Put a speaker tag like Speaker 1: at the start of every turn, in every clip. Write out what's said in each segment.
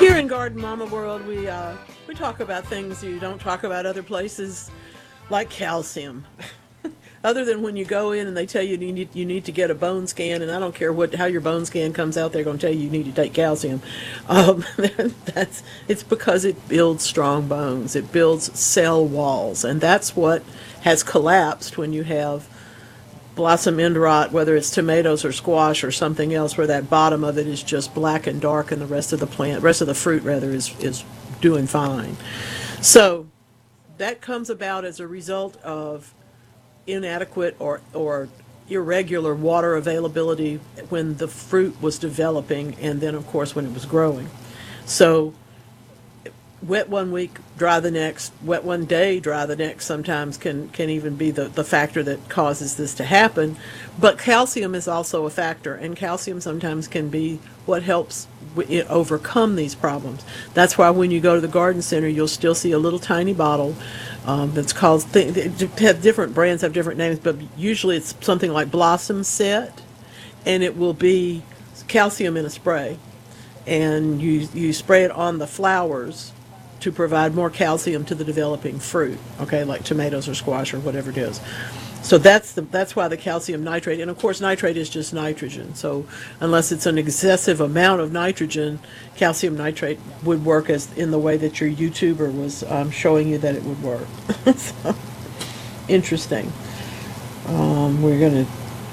Speaker 1: Here in Garden Mama World, we talk about things you don't talk about other places, like calcium. Other than when you go in and they tell you you need to get a bone scan, and I don't care how your bone scan comes out, they're going to tell you need to take calcium. Um, it's because it builds strong bones. It builds cell walls, and that's what has collapsed when you have blossom end rot, whether it's tomatoes or squash or something else, where that bottom of it is just black and dark, and the rest of the fruit rather, is doing fine. So that comes about as a result of inadequate or irregular water availability when the fruit was developing, and then of course when it was growing. So wet one week, dry the next, wet one day, dry the next, sometimes can even be the factor that causes this to happen. But calcium is also a factor, and calcium sometimes can be what helps overcome these problems. That's why when you go to the garden center, you'll still see a little tiny bottle that's called, have different brands, have different names, but usually it's something like Blossom Set, and it will be calcium in a spray. And you spray it on the flowers to provide more calcium to the developing fruit, okay, like tomatoes or squash or whatever it is. So that's why the calcium nitrate, and of course nitrate is just nitrogen. So unless it's an excessive amount of nitrogen, calcium nitrate would work as in the way that your YouTuber was showing you that it would work. So, interesting. We're gonna.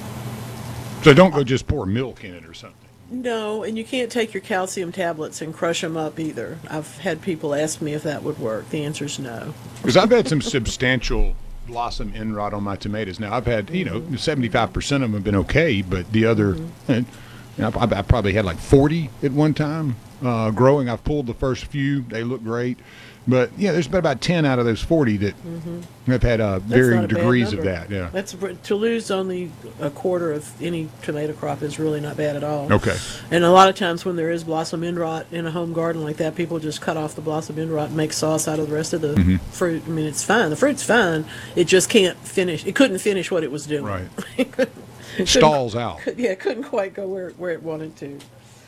Speaker 2: So don't go just pour milk in it or something.
Speaker 1: No, and you can't take your calcium tablets and crush them up either. I've had people ask me if that would work. The answer is no.
Speaker 2: Because I've had some substantial blossom end rot on my tomatoes. Now I've had 75% of them have been okay, but the other, I probably had like 40 at one time growing. I've pulled the first few; they look great, but yeah, there's been about 10 out of those 40 that have had varying degrees of that. Yeah,
Speaker 1: that's to lose only a quarter of any tomato crop is really not bad at all.
Speaker 2: Okay.
Speaker 1: And a lot of times when there is blossom end rot in a home garden like that, people just cut off the blossom end rot and make sauce out of the rest of the fruit. I mean, it's fine. The fruit's fine. It just can't finish. It couldn't finish what it was doing.
Speaker 2: Right.
Speaker 1: It
Speaker 2: stalls out.
Speaker 1: It couldn't quite go where it wanted to.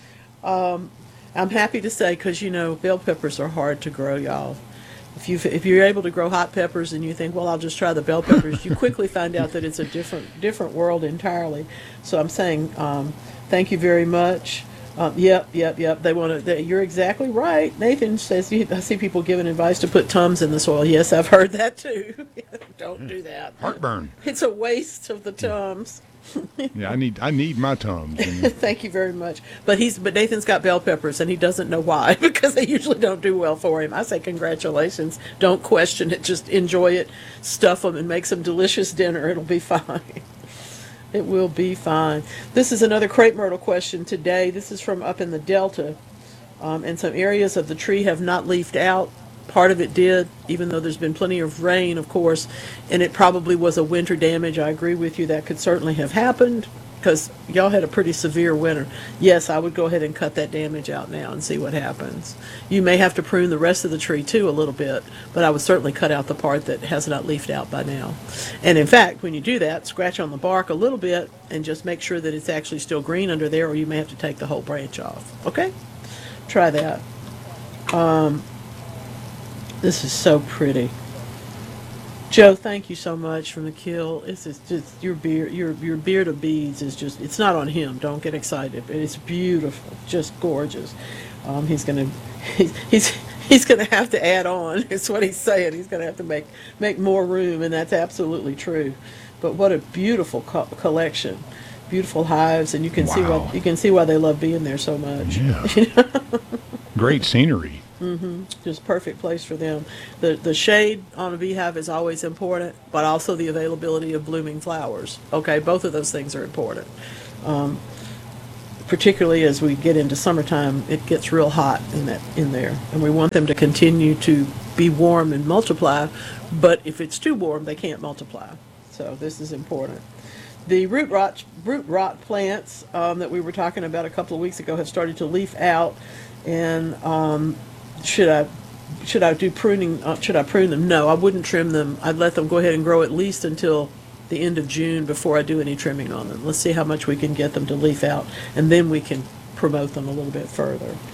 Speaker 1: I'm happy to say, because bell peppers are hard to grow, y'all. If you're able to grow hot peppers and you think, well, I'll just try the bell peppers, you quickly find out that it's a different world entirely. So I'm saying thank you very much. Yep. They want to. You're exactly right. Nathan says I see people giving advice to put Tums in the soil. Yes, I've heard that too. Don't do that.
Speaker 2: Heartburn.
Speaker 1: It's a waste of the Tums.
Speaker 2: Yeah, I need my Tums.
Speaker 1: Thank you very much. But Nathan's got bell peppers, and he doesn't know why, because they usually don't do well for him. I say congratulations. Don't question it. Just enjoy it. Stuff them and make some delicious dinner. It'll be fine. It will be fine. This is another crepe myrtle question today. This is from up in the Delta, and some areas of the tree have not leafed out. Part of it did, even though there's been plenty of rain, of course, and it probably was a winter damage. I agree with you. That could certainly have happened, because y'all had a pretty severe winter. Yes, I would go ahead and cut that damage out now and see what happens. You may have to prune the rest of the tree too a little bit, but I would certainly cut out the part that has not leafed out by now. And in fact, when you do that, scratch on the bark a little bit and just make sure that it's actually still green under there, or you may have to take the whole branch off. Okay? Try that. This is so pretty. Joe, thank you so much from the Kill. This is just your beard of beads is just, it's not on him. Don't get excited. But it's beautiful, just gorgeous. He's gonna have to add on. It's what he's saying. He's gonna have to make more room, and that's absolutely true. But what a beautiful collection, beautiful hives, and you can see why they love being there so much.
Speaker 2: Yeah. Great scenery.
Speaker 1: Just perfect place for them. The shade on a beehive is always important, but also the availability of blooming flowers. Okay, both of those things are important. Particularly as we get into summertime, it gets real hot in there, and we want them to continue to be warm and multiply. But if it's too warm, they can't multiply. So this is important. The root rot plants that we were talking about a couple of weeks ago have started to leaf out, and should I do pruning? Should I prune them? No, I wouldn't trim them. I'd let them go ahead and grow at least until the end of June before I do any trimming on them. Let's see how much we can get them to leaf out, and then we can promote them a little bit further.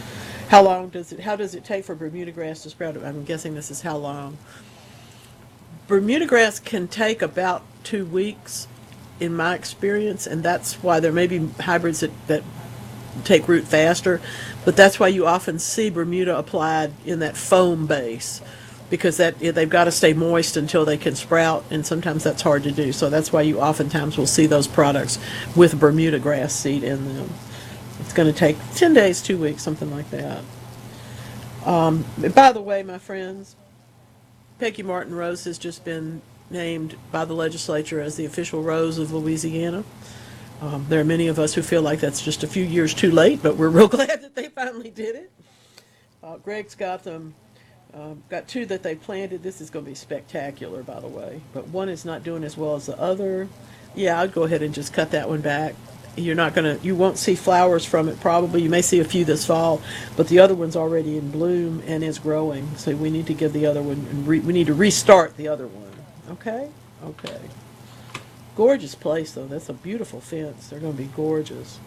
Speaker 1: How long does it? How does it take for Bermuda grass to sprout? I'm guessing this is how long. Bermuda grass can take about 2 weeks, in my experience, and that's why there may be hybrids that take root faster. But that's why you often see Bermuda applied in that foam base, because they've got to stay moist until they can sprout, and sometimes that's hard to do. So that's why you oftentimes will see those products with Bermuda grass seed in them. It's going to take 10 days, 2 weeks, something like that. By the way, my friends, Peggy Martin Rose has just been named by the legislature as the official rose of Louisiana. There are many of us who feel like that's just a few years too late, but we're real glad that they finally did it. Greg's got them, got two that they planted. This is going to be spectacular, by the way, but one is not doing as well as the other. Yeah, I'd go ahead and just cut that one back. You won't see flowers from it probably. You may see a few this fall, but the other one's already in bloom and is growing. So we need to give the other one, we need to restart the other one. Okay? Okay. Gorgeous place, though. That's a beautiful fence. They're going to be gorgeous.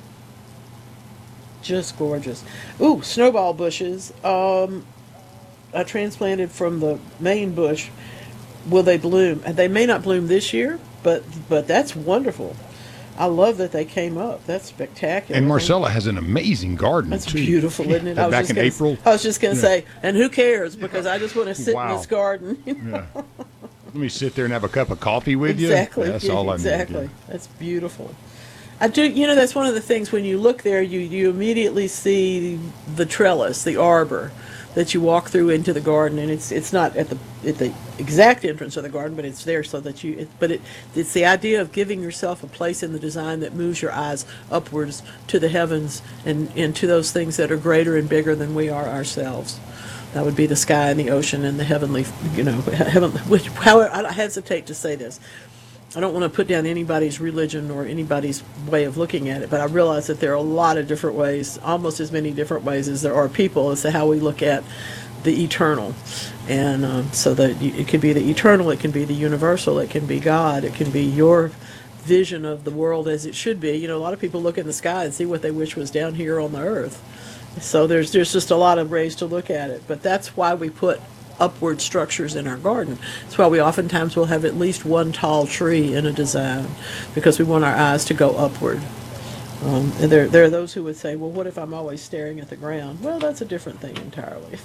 Speaker 1: Just gorgeous. Ooh, snowball bushes. I transplanted from the main bush. Will they bloom? They may not bloom this year, but that's wonderful. I love that they came up. That's spectacular.
Speaker 2: And Marcella has an amazing garden,
Speaker 1: That's
Speaker 2: too.
Speaker 1: beautiful, isn't it?
Speaker 2: Back in April.
Speaker 1: I was just going to say, and who cares? Because I just want to sit in
Speaker 2: Wow.
Speaker 1: this garden.
Speaker 2: Yeah. Let me sit there and have a cup of coffee with
Speaker 1: Exactly.
Speaker 2: you. That's
Speaker 1: Yeah,
Speaker 2: all I
Speaker 1: exactly.
Speaker 2: need.
Speaker 1: That's beautiful. I do. That's one of the things when you look there, you immediately see the trellis, the arbor, that you walk through into the garden, and it's not at the exact entrance of the garden, but it's there so that it's the idea of giving yourself a place in the design that moves your eyes upwards to the heavens and to those things that are greater and bigger than we are ourselves. That would be the sky and the ocean and the heavenly, heavenly. However, I hesitate to say this. I don't want to put down anybody's religion or anybody's way of looking at it, but I realize that there are a lot of different ways, almost as many different ways as there are people, as to how we look at the eternal. And so that it can be the eternal, it can be the universal, it can be God, it can be your vision of the world as it should be. A lot of people look in the sky and see what they wish was down here on the earth. So there's just a lot of ways to look at it, but that's why we put upward structures in our garden. That's why we oftentimes will have at least one tall tree in a design, because we want our eyes to go upward. And there are those who would say, well, what if I'm always staring at the ground? Well, that's a different thing entirely.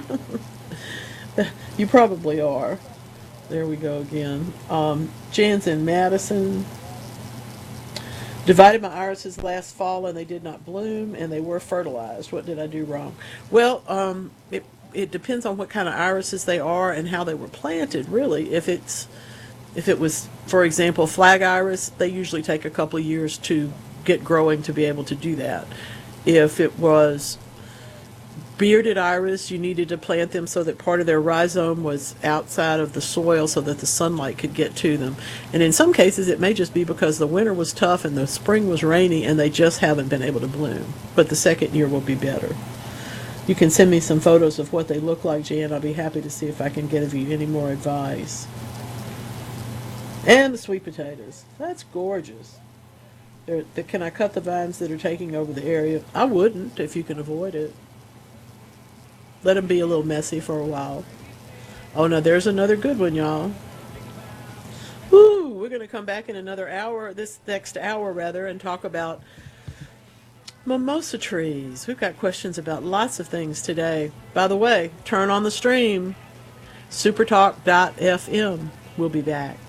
Speaker 1: You probably are. There we go again. Jan's in Madison. Divided my irises last fall and they did not bloom and they were fertilized. What did I do wrong? Well, it depends on what kind of irises they are and how they were planted, really. If it was, for example, flag iris, they usually take a couple of years to get growing to be able to do that. If it was bearded iris, you needed to plant them so that part of their rhizome was outside of the soil so that the sunlight could get to them. And in some cases, it may just be because the winter was tough and the spring was rainy and they just haven't been able to bloom. But the second year will be better. You can send me some photos of what they look like, Jan. I'll be happy to see if I can give you any more advice. And the sweet potatoes. That's gorgeous. Can I cut the vines that are taking over the area? I wouldn't if you can avoid it. Let them be a little messy for a while. Oh, no, there's another good one, y'all. Woo, we're going to come back in another hour, this next hour, rather, and talk about mimosa trees. We've got questions about lots of things today. By the way, turn on the stream, supertalk.fm. We'll be back.